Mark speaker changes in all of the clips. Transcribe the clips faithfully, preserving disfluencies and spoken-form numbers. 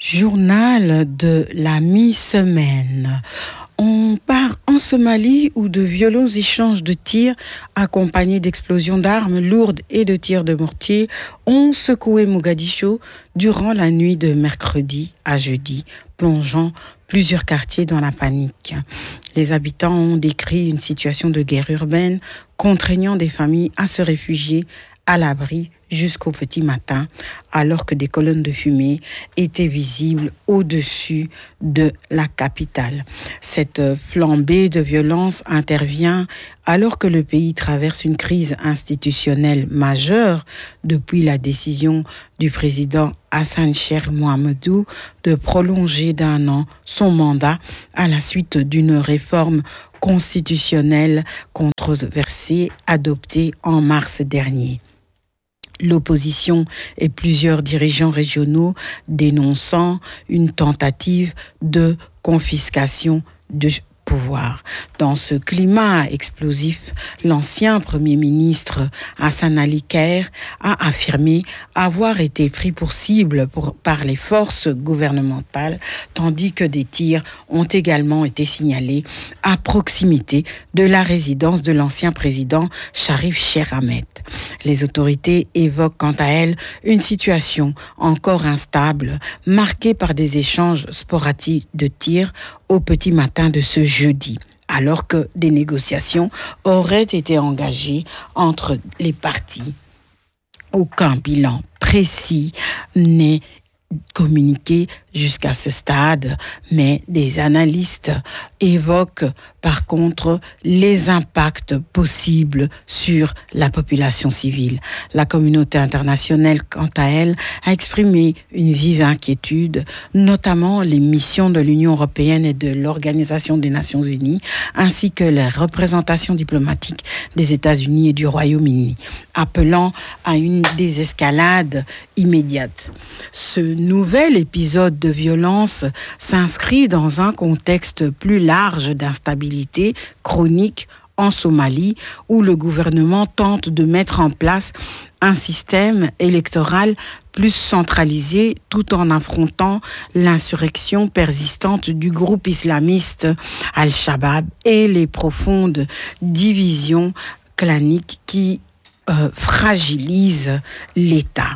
Speaker 1: Journal de la mi-semaine. On part en Somalie où de violents échanges de tirs accompagnés d'explosions d'armes lourdes et de tirs de mortier ont secoué Mogadiscio durant la nuit de mercredi à jeudi, plongeant plusieurs quartiers dans la panique. Les habitants ont décrit une situation de guerre urbaine contraignant des familles à se réfugier à l'abri jusqu'au petit matin, alors que des colonnes de fumée étaient visibles au-dessus de la capitale. Cette flambée de violence intervient alors que le pays traverse une crise institutionnelle majeure depuis la décision du président Hassan Cheikh Mohamedou de prolonger d'un an son mandat à la suite d'une réforme constitutionnelle controversée adoptée en mars dernier. L'opposition et plusieurs dirigeants régionaux dénonçant une tentative de confiscation de pouvoir. Dans ce climat explosif, l'ancien Premier ministre Hassan Ali Khair a affirmé avoir été pris pour cible pour, par les forces gouvernementales, tandis que des tirs ont également été signalés à proximité de la résidence de l'ancien président Sharif Cheikh Ahmed. Les autorités évoquent quant à elles une situation encore instable, marquée par des échanges sporadiques de tirs au petit matin de ce jeudi, alors que des négociations auraient été engagées entre les parties. Aucun bilan précis n'est communiqué jusqu'à ce stade, mais des analystes évoquent par contre les impacts possibles sur la population civile. La communauté internationale, quant à elle, a exprimé une vive inquiétude, notamment les missions de l'Union européenne et de l'Organisation des Nations Unies, ainsi que les représentations diplomatiques des États-Unis et du Royaume-Uni, appelant à une désescalade immédiate. Ce nouvel épisode de violence s'inscrit dans un contexte plus large d'instabilité chronique en Somalie, où le gouvernement tente de mettre en place un système électoral plus centralisé tout en affrontant l'insurrection persistante du groupe islamiste Al-Shabaab et les profondes divisions claniques qui euh, fragilisent l'État.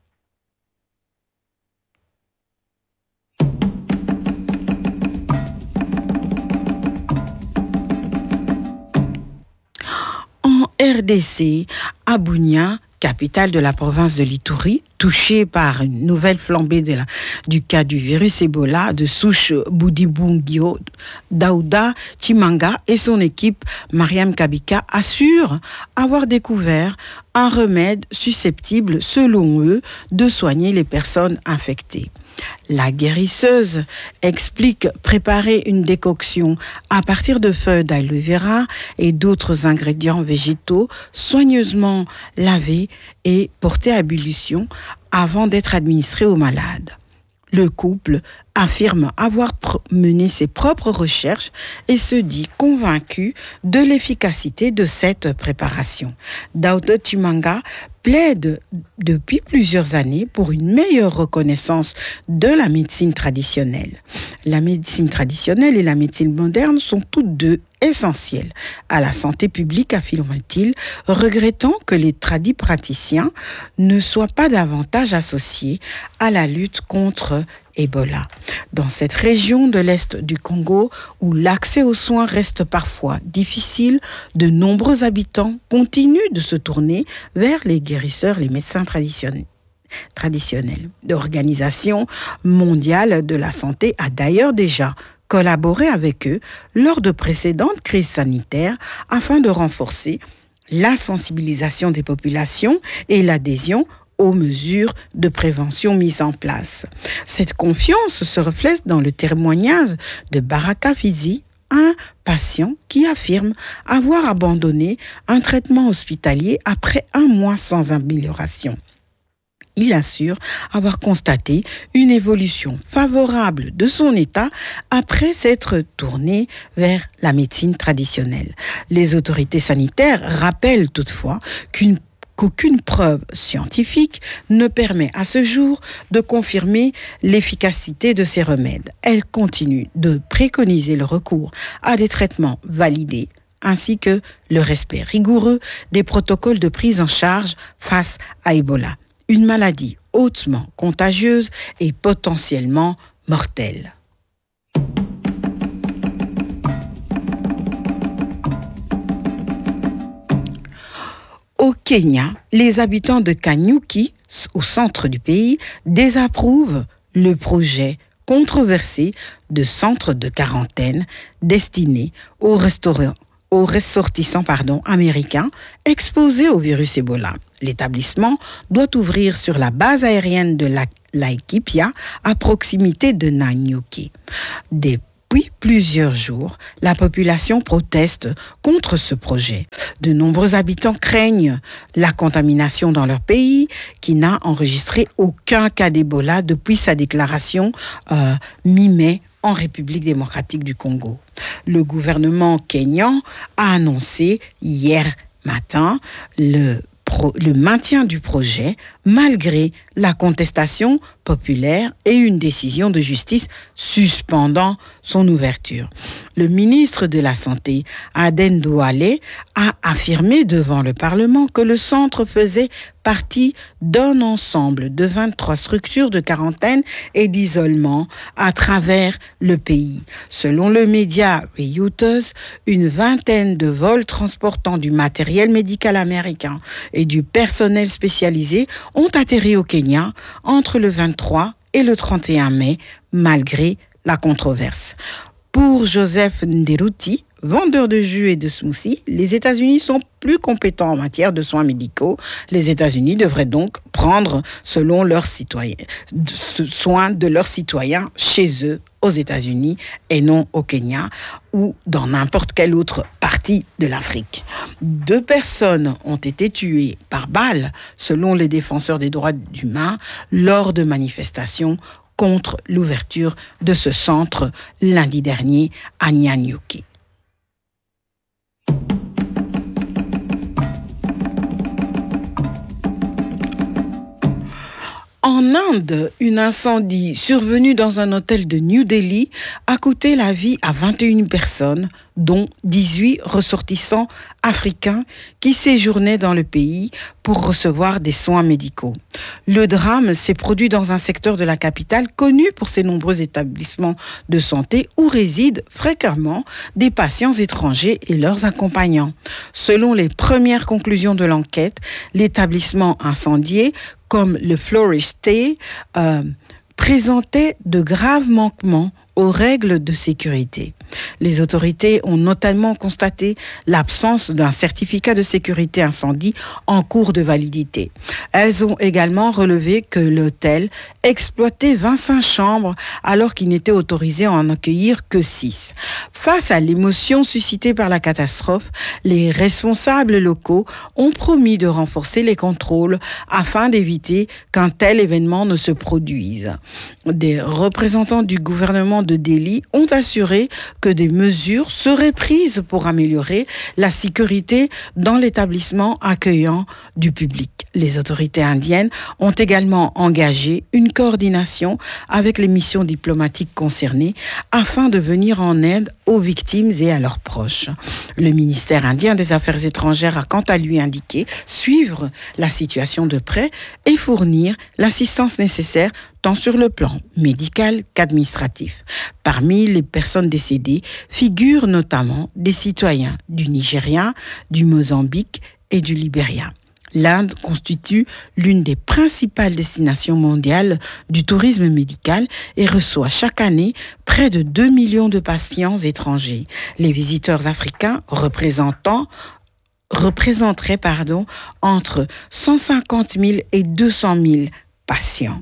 Speaker 1: R D C, à Bunia, capitale de la province de l'Ituri, touchée par une nouvelle flambée de la, du cas du virus Ebola de souche Boudibungio, Daouda Chimanga et son équipe Mariam Kabika assurent avoir découvert un remède susceptible, selon eux, de soigner les personnes infectées. La guérisseuse explique préparer une décoction à partir de feuilles d'aloe vera et d'autres ingrédients végétaux soigneusement lavés et portés à ébullition avant d'être administrés aux malades. Le couple affirme avoir mené ses propres recherches et se dit convaincu de l'efficacité de cette préparation. Daouda Chimanga plaide depuis plusieurs années pour une meilleure reconnaissance de la médecine traditionnelle. La médecine traditionnelle et la médecine moderne sont toutes deux essentielles à la santé publique, affirme-t-il, regrettant que les tradis praticiens ne soient pas davantage associés à la lutte contre Ebola. Dans cette région de l'Est du Congo, où l'accès aux soins reste parfois difficile, de nombreux habitants continuent de se tourner vers les guérisseurs, les médecins traditionnels. traditionnels. L'Organisation mondiale de la santé a d'ailleurs déjà collaboré avec eux lors de précédentes crises sanitaires afin de renforcer la sensibilisation des populations et l'adhésion aux mesures de prévention mises en place. Cette confiance se reflète dans le témoignage de Baraka Fizi, un patient qui affirme avoir abandonné un traitement hospitalier après un mois sans amélioration. Il assure avoir constaté une évolution favorable de son état après s'être tourné vers la médecine traditionnelle. Les autorités sanitaires rappellent toutefois qu'une qu'aucune preuve scientifique ne permet à ce jour de confirmer l'efficacité de ces remèdes. Elle continue de préconiser le recours à des traitements validés ainsi que le respect rigoureux des protocoles de prise en charge face à Ebola, une maladie hautement contagieuse et potentiellement mortelle. Au Kenya, les habitants de Kanyuki, au centre du pays, désapprouvent le projet controversé de centre de quarantaine destiné aux restaurants aux ressortissants pardon, américains exposés au virus Ebola. L'établissement doit ouvrir sur la base aérienne de la, Laikipia à proximité de Nanyuki. Depuis plusieurs jours, la population proteste contre ce projet. De nombreux habitants craignent la contamination dans leur pays, qui n'a enregistré aucun cas d'Ebola depuis sa déclaration euh, mi-mai en République démocratique du Congo. Le gouvernement kényan a annoncé hier matin le, pro, le maintien du projet malgré la contestation populaire et une décision de justice suspendant son ouverture. Le ministre de la Santé, Aden Douale, a affirmé devant le Parlement que le centre faisait partie d'un ensemble de vingt-trois structures de quarantaine et d'isolement à travers le pays. Selon le média Reuters, une vingtaine de vols transportant du matériel médical américain et du personnel spécialisé ont atterri au Kenya entre le vingt-trois et le trente et un mai, malgré la controverse. Pour Joseph Nderuti, vendeur de jus et de smoothies, les États-Unis sont plus compétents en matière de soins médicaux. Les États-Unis devraient donc prendre, selon leurs citoyens, soin de leurs citoyens chez eux, aux États-Unis, et non au Kenya ou dans n'importe quelle autre partie de l'Afrique. Deux personnes ont été tuées par balle, selon les défenseurs des droits humains, lors de manifestations contre l'ouverture de ce centre lundi dernier à Nanyuki. En Inde, un incendie survenu dans un hôtel de New Delhi a coûté la vie à vingt et une personnes, dont dix-huit ressortissants africains qui séjournaient dans le pays pour recevoir des soins médicaux. Le drame s'est produit dans un secteur de la capitale connu pour ses nombreux établissements de santé où résident fréquemment des patients étrangers et leurs accompagnants. Selon les premières conclusions de l'enquête, l'établissement incendié, comme le Flourish Stay, euh, présentait de graves manquements aux règles de sécurité. Les autorités ont notamment constaté l'absence d'un certificat de sécurité incendie en cours de validité. Elles ont également relevé que l'hôtel exploitait vingt-cinq chambres alors qu'il n'était autorisé à en accueillir que six. Face à l'émotion suscitée par la catastrophe, les responsables locaux ont promis de renforcer les contrôles afin d'éviter qu'un tel événement ne se produise. Des représentants du gouvernement de Delhi ont assuré que des mesures seraient prises pour améliorer la sécurité dans l'établissement accueillant du public. Les autorités indiennes ont également engagé une coordination avec les missions diplomatiques concernées afin de venir en aide aux victimes et à leurs proches. Le ministère indien des Affaires étrangères a quant à lui indiqué suivre la situation de près et fournir l'assistance nécessaire tant sur le plan médical qu'administratif. Parmi les personnes décédées figurent notamment des citoyens du Nigeria, du Mozambique et du Libéria. L'Inde constitue l'une des principales destinations mondiales du tourisme médical et reçoit chaque année près de deux millions de patients étrangers. Les visiteurs africains représentant représenteraient pardon, entre cent cinquante mille et deux cent mille patients.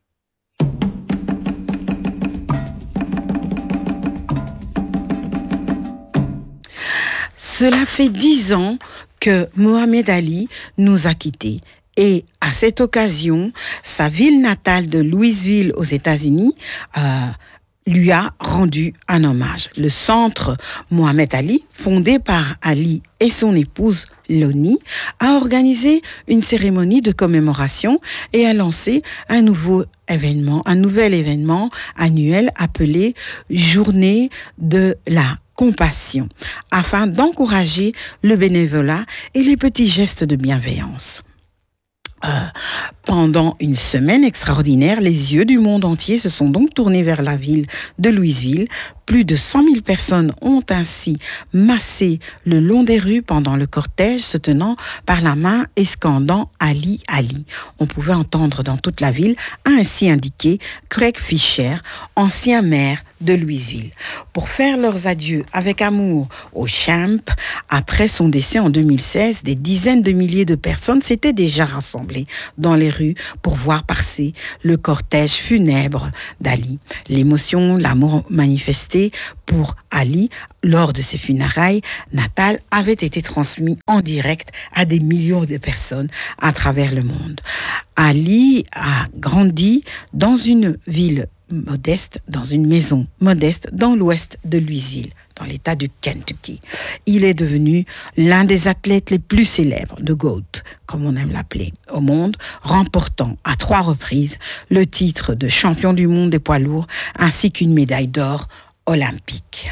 Speaker 1: Cela fait dix ans que Mohamed Ali nous a quittés. Et à cette occasion, sa ville natale de Louisville aux États-Unis, euh, lui a rendu un hommage. Le centre Mohamed Ali, fondé par Ali et son épouse Loni, a organisé une cérémonie de commémoration et a lancé un nouveau événement, un nouvel événement annuel appelé Journée de la compassion, afin d'encourager le bénévolat et les petits gestes de bienveillance. Euh, pendant une semaine extraordinaire, les yeux du monde entier se sont donc tournés vers la ville de Louisville. Plus de cent mille personnes ont ainsi massé le long des rues pendant le cortège, se tenant par la main et scandant « Ali, Ali ». On pouvait entendre dans toute la ville, a ainsi indiqué Craig Fisher, ancien maire de Louisville. Pour faire leurs adieux avec amour au champ, après son décès en deux mille seize, des dizaines de milliers de personnes s'étaient déjà rassemblées dans les rues pour voir passer le cortège funèbre d'Ali. L'émotion, l'amour manifesté pour Ali lors de ses funérailles natales avait été transmis en direct à des millions de personnes à travers le monde. Ali a grandi dans une ville modeste, dans une maison modeste dans l'ouest de Louisville, dans l'état du Kentucky. Il est devenu l'un des athlètes les plus célèbres, de GOAT, comme on aime l'appeler, au monde, remportant à trois reprises le titre de champion du monde des poids lourds ainsi qu'une médaille d'or olympique.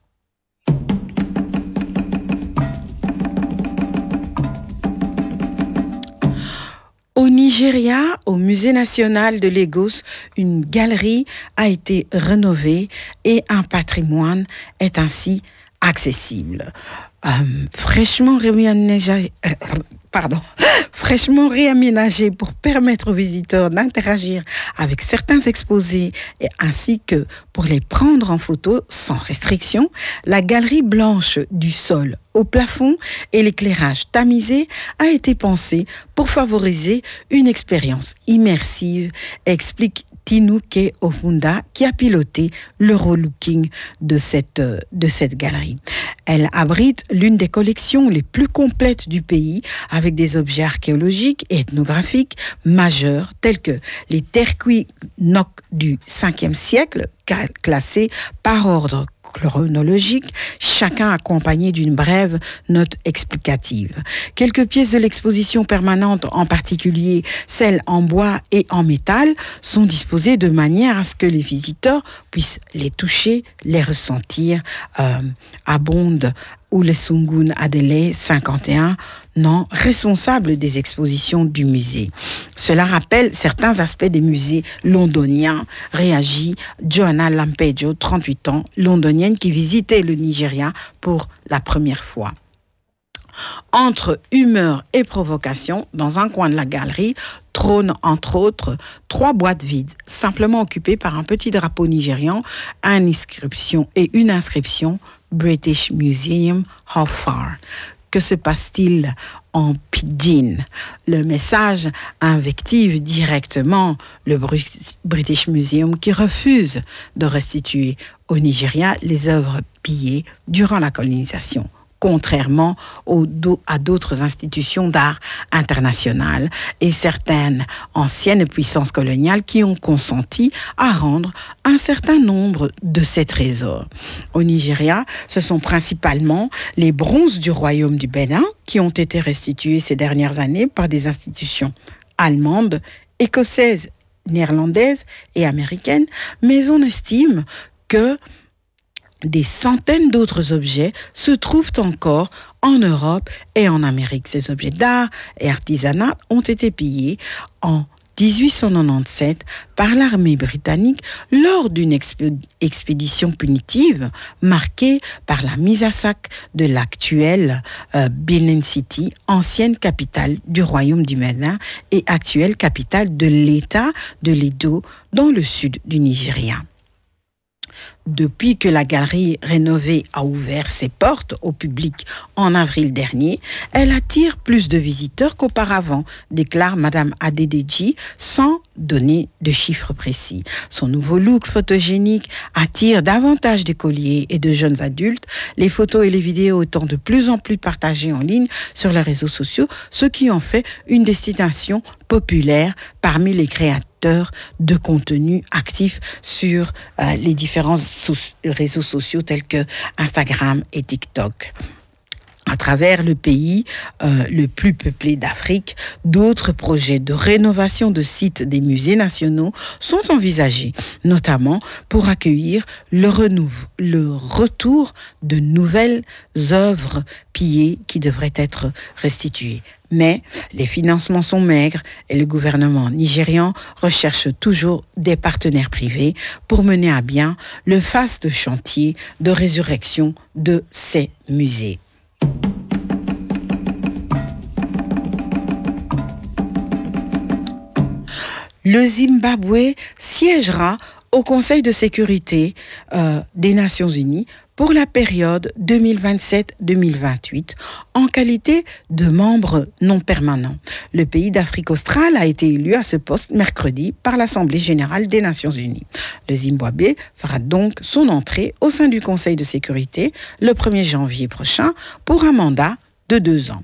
Speaker 1: Au Nigeria, au Musée national de Lagos, une galerie a été rénovée et un patrimoine est ainsi accessible. Euh, fraîchement réaménagé, euh, pardon, fraîchement réaménagé pour permettre aux visiteurs d'interagir avec certains exposés et ainsi que pour les prendre en photo sans restriction, la galerie blanche du sol au plafond et l'éclairage tamisé a été pensé pour favoriser une expérience immersive, explique Tinuke Ofunda, qui a piloté le relooking de cette, de cette galerie. Elle abrite l'une des collections les plus complètes du pays, avec des objets archéologiques et ethnographiques majeurs, tels que les terres cuits Nok du cinquième siècle, classés par ordre chronologique, chacun accompagné d'une brève note explicative. Quelques pièces de l'exposition permanente, en particulier celles en bois et en métal, sont disposées de manière à ce que les visiteurs puissent les toucher, les ressentir. Euh, abonde Olusegun Adele, cinquante et un, non, responsable des expositions du musée. Cela rappelle certains aspects des musées londoniens, réagit Joanna Lampejo, trente-huit ans, londonienne qui visitait le Nigeria pour la première fois. Entre humeur et provocation, dans un coin de la galerie, trônent entre autres trois boîtes vides, simplement occupées par un petit drapeau nigérian, une inscription et une inscription British Museum, how far? Que se passe-t-il en pidgin? Le message invective directement le British Museum qui refuse de restituer au Nigeria les œuvres pillées durant la colonisation, contrairement au, à d'autres institutions d'art internationales et certaines anciennes puissances coloniales qui ont consenti à rendre un certain nombre de ces trésors. Au Nigeria, ce sont principalement les bronzes du royaume du Bénin qui ont été restitués ces dernières années par des institutions allemandes, écossaises, néerlandaises et américaines, mais on estime que des centaines d'autres objets se trouvent encore en Europe et en Amérique. Ces objets d'art et artisanat ont été pillés en dix-huit cent quatre-vingt-dix-sept par l'armée britannique lors d'une expé- expédition punitive marquée par la mise à sac de l'actuelle euh, Benin City, ancienne capitale du royaume du Bénin et actuelle capitale de l'État de l'Edo dans le sud du Nigeria. Depuis que la galerie rénovée a ouvert ses portes au public en avril dernier, elle attire plus de visiteurs qu'auparavant, déclare Madame Adedeji sans donner de chiffres précis. Son nouveau look photogénique attire davantage d'écoliers et de jeunes adultes. Les photos et les vidéos étant de plus en plus partagées en ligne sur les réseaux sociaux, ce qui en fait une destination populaire parmi les créateurs de contenu actifs sur euh, les différents so- réseaux sociaux tels que Instagram et TikTok. À travers le pays euh, le plus peuplé d'Afrique, d'autres projets de rénovation de sites des musées nationaux sont envisagés, notamment pour accueillir le, renouveau, le retour de nouvelles œuvres pillées qui devraient être restituées. Mais les financements sont maigres et le gouvernement nigérian recherche toujours des partenaires privés pour mener à bien le vaste chantier de résurrection de ces musées. Le Zimbabwe siégera au Conseil de sécurité euh, des Nations Unies pour la période deux mille vingt-sept à deux mille vingt-huit en qualité de membre non permanent. Le pays d'Afrique australe a été élu à ce poste mercredi par l'Assemblée générale des Nations unies. Le Zimbabwe fera donc son entrée au sein du Conseil de sécurité le premier janvier prochain pour un mandat de deux ans.